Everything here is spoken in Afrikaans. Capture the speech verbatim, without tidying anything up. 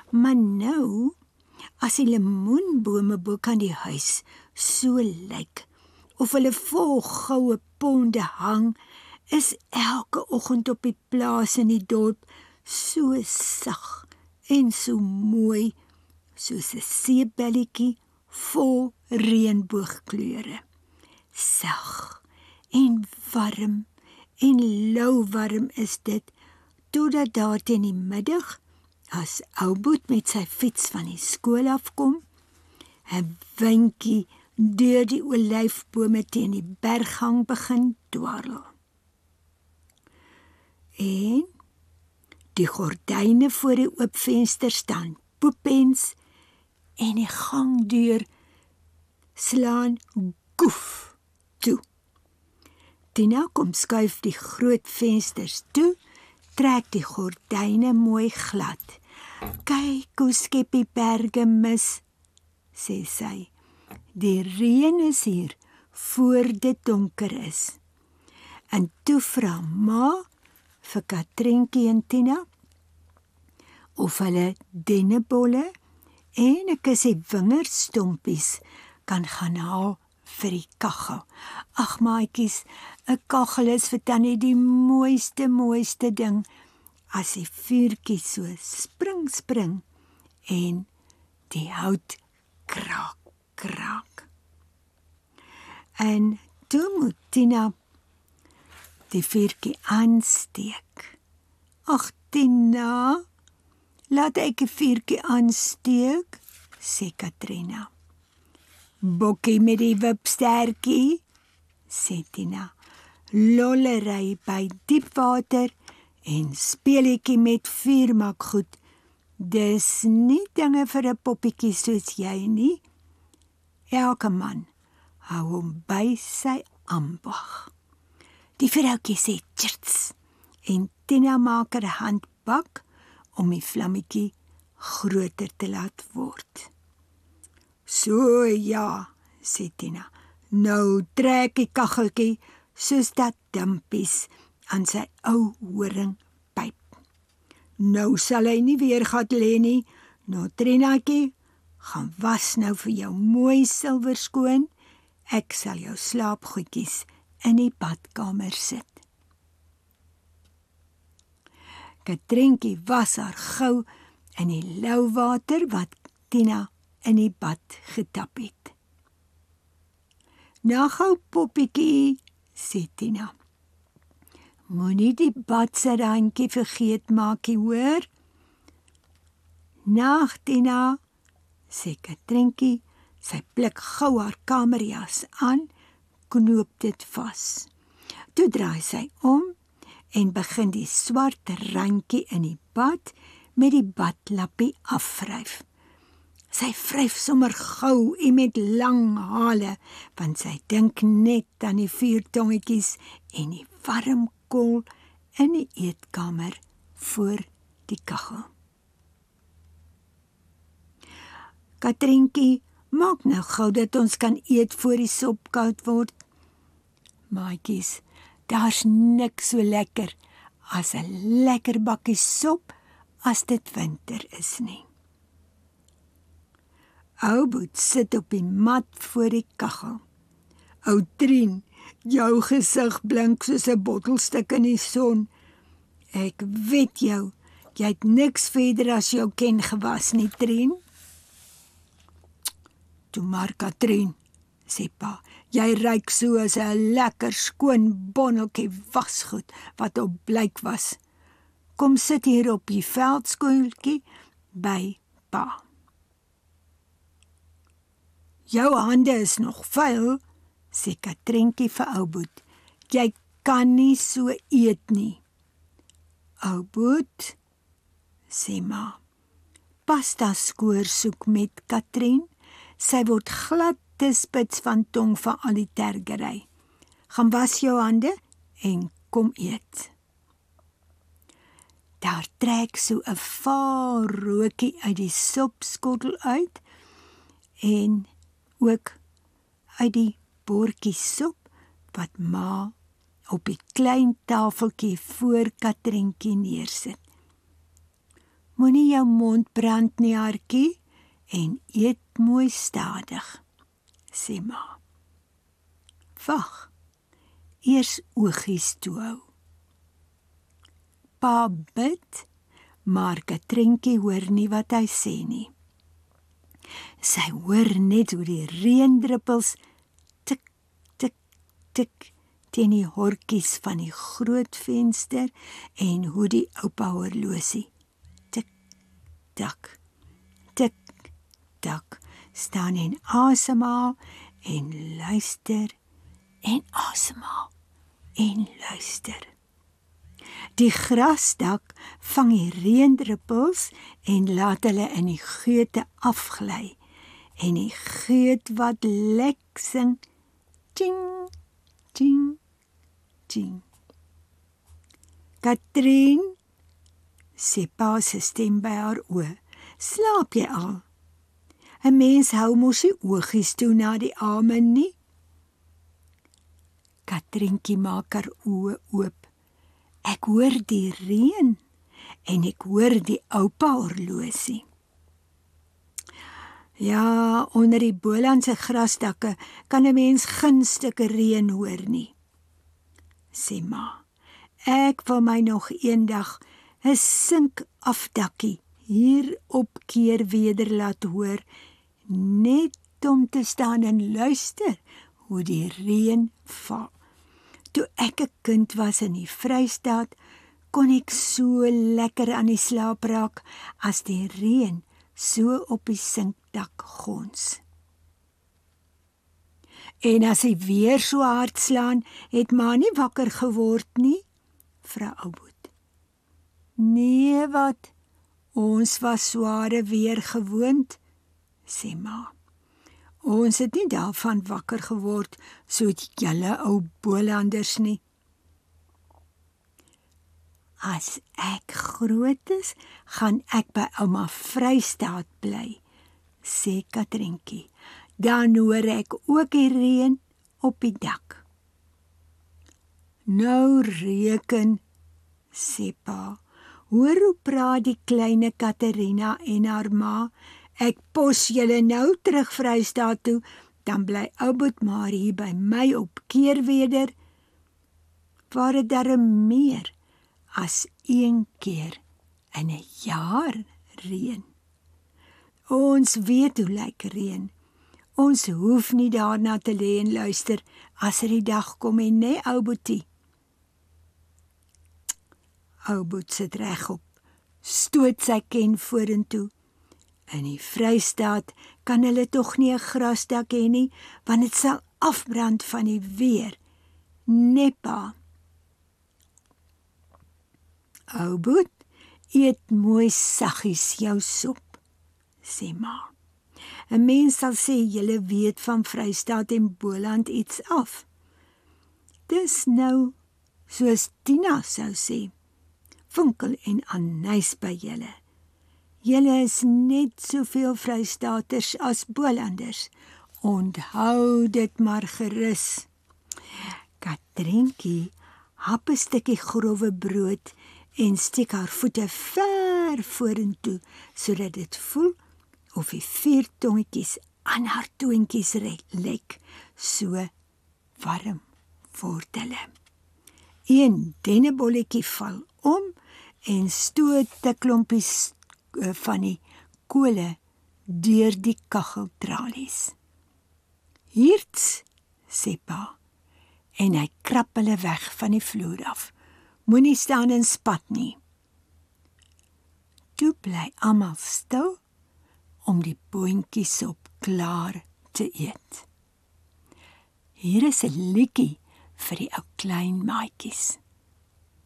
Maar nou, as die lemoenbome bo kan die huis so lyk, of hulle vol goue ponde hang, is elke oggend op die plaas in die dorp so sag en so mooi, soos 'n seebelletjie vol reënboogkleure. Sag en warm en lauwarm is dit, totdat daar teen die middag, as Ouboet met sy fiets van die skool afkom, 'n windjie deur die olyfbome teen die berghang begin dwarrel. En die gordyne voor die oop venster staan poepens en die gangdeur slaan goef toe. Tina kom skuif die groot vensters toe, trek die gordyne mooi glad. "Kyk hoe skep die berge mis," sê sy. "Die reën is hier voor dit donker is." En toe vra ma vir Katrientjie en Tina of hulle dennebolle en 'n kussie wingerdstompies kan gaan haal vir die kaggel. Ag maatjies, 'n kaggel is vir Tannie die mooiste, mooiste ding, as die vuurtjie so spring, spring, en die hout kraak, kraak. En toe moet Tina die vuurtjie aansteek. "Ag Tina, laat ek die vuurtjie aansteek," sê Katrina. "Bokkie met die wipstertjie," sê Tina. "Lollery by diep water en speletjie met vuur maak goed. Dis nie dinge vir 'n poppietjie soos jy nie. Elke man hou hom by sy ambag." Die vroukie sê tjirts en Tina maak haar hand bak om die vlammetjie groter te laat word. "So ja," sê Tina, "nou trek die kaggeltjie soos dat dumpies aan sy ou horingpyp. Nou sal hy nie weer gat lê nie. Nou Trinaatjie, gaan was nou vir jou mooi silwer skoon. Ek sal jou slaapgoedjies in die badkamer sit." Katrientjie was haar gou in die lou water wat Tina in die bad getap het. "Nou gou poppietjie," sê Tina. "Moenie die bad se randjie vergeet maakie, hoor." "Nag Tina," sê Katrientjie. Sy pluk gou haar kamerjas aan, knoop dit vas. Toe draai sy om en begin die swart randjie in die bad met die badlappie afvryf. Sy vryf sommer gou en met lang hale, want sy dink net aan die vuurtongetjies en die warm kool in die eetkamer voor die kaggel. "Katrientjie, maak nou gou dat ons kan eet voor die sop koud word." "Maatjies, daar's niks so lekker as 'n lekker bakkie sop as dit winter is nie." Ouboet sit op die mat voor die kaggel. "Ou Trien, jou gesig blink soos 'n bottelstuk in die son. Ek weet jou, jy het niks verder as jou ken gewas nie, Trien." "Toe maar Katrien," sê pa, "jy ruik so as 'n lekker skoon bonneltjie wasgoed wat op blyk was. Kom sit hier op die veldskooltjie by pa." "Jou hande is nog vuil," sê Katrientjie vir Ouboet. "Jy kan nie so eet nie." "Ouboet," sê ma, "pasta skoor soek met Katrien. Sy word glad te spits van tong van al die tergery. Gaan was jou hande en kom eet." Daar trek so 'n vaal rookie uit die sopskottel uit en ook uit die bordjie sop wat ma op die klein tafeltjie voor Katrientjie neersit. Moenie jou mond brand nie, hartjie, en eet mooi stadig, sê ma. Wag, eers oogies toehou. Pa bid, maar Katrientjie hoor nie wat hy sê nie. Sy hoor net hoe die reendruppels tik, tik, tik teen die hortjies van die groot venster en hoe die oupa horlosie tik, tak, tik, tak staan en asemhaal en luister en asemhaal en luister. Die grasdak vang die reendruppels en laat hulle in die geute afgly. En die geut wat lek sing, ting, ting, ting. Katrien, sê pa se stem by haar oor, slaap jy al? 'n Mens hou mos nie oogies toe na die amen nie. Katrientjie maak haar oë oop. Ek hoor die reën en ek hoor die oupa horlosie. Ja, onder die Bolandse grasdakke kan 'n mens geen stukke reën hoor nie, sê ma. Ek wil my nog eendag 'n sink afdakkie hier op Keerweder laat hoor, net om te staan en luister hoe die reën val. Toe ek 'n kind was in die Vrystaat, kon ek so lekker aan die slaap raak as die reën so op die sinkdak gons. En as hy weer so hard slaan, het ma nie wakker geword nie, vra Ouboet. Nee, wat? Ons was sware weer gewoond, sê ma. Ons het nie daarvan wakker geword, soos julle ou Bolanders nie. As ek groot is, gaan ek by ouma Vrystaat bly, sê Katrientjie. Dan hoor ek ook die reën op die dak. Nou reken, sê pa. Hoor hoe praat die kleine Katerina en haar ma. Ek pos julle nou terug Vrystaat toe, dan bly Ouboet maar hier by my op Keerweder, waar dit darm meer as een keer in 'n jaar reën. Ons weet hoe lyk reën. Ons hoef nie daarna te lê en luister as er die dag kom en nee, Ouboetie. Ouboet sit regop, stoot sy ken vorentoe. In die Vrystaat kan hulle tog nie 'n grasdak hê nie, want dit sal afbrand van die weer. Neppa. Ouboet, eet mooi saggies jou sop, sê ma. 'n Mens sal sê julle weet van Vrystaat en Boland iets af. Dis nou, soos Tina sou sê, funkel en anys by julle. Julle is net soveel Vrystaaters as Bolanders. Onthou dit maar gerus. Katrientjie hap 'n stukkie grove brood en steek haar voete ver vorentoe, sodat dit voel of die vier tongetjies aan haar toontjies lek, so warm word hulle. Een dennebolletjie val om en stoot 'n klompie van die kole deur die kacheltralies. Hierts, sê pa, en hy krap hulle weg van die vloer af. Moenie staan en spat nie. Toe bly almal stil om die boontjies op klaar te eet. Hier is 'n liedjie vir die ou klein maatjies.